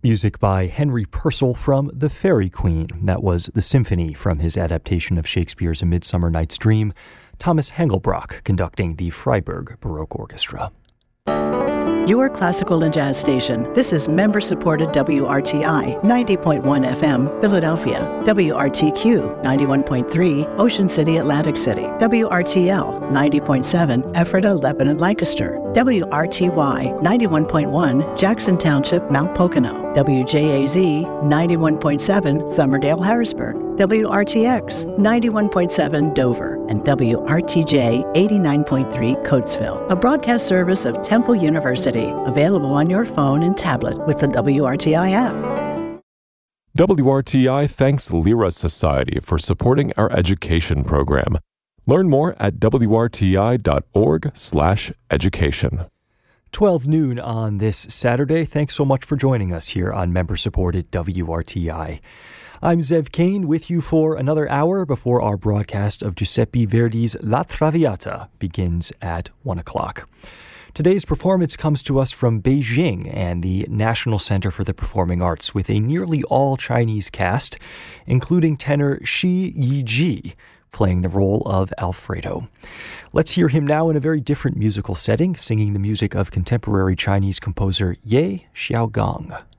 Music by Henry Purcell from The Fairy Queen. That was the symphony from his adaptation of Shakespeare's A Midsummer Night's Dream. Thomas Hengelbrock conducting the Freiburg Baroque Orchestra. Your classical and jazz station. This is member-supported WRTI 90.1 FM, Philadelphia. WRTQ 91.3, Ocean City, Atlantic City. WRTL 90.7, Ephrata, Lebanon, Lancaster. WRTY 91.1, Jackson Township, Mount Pocono. WJAZ 91.7, Somerdale, Harrisburg. WRTX 91.7, Dover. And WRTJ 89.3, Coatesville. A broadcast service of Temple University. Available on your phone and tablet with the WRTI app. WRTI thanks Lyra Society for supporting our education program. Learn more at wrti.org/education. 12 noon on this Saturday. Thanks so much for joining us here on member-supported WRTI. I'm Zev Kane with you for another hour before our broadcast of Giuseppe Verdi's La Traviata begins at 1 o'clock. Today's performance comes to us from Beijing and the National Center for the Performing Arts with a nearly all-Chinese cast, including tenor Shi Yiji, playing the role of Alfredo. Let's hear him now in a very different musical setting, singing the music of contemporary Chinese composer Ye Xiaogang.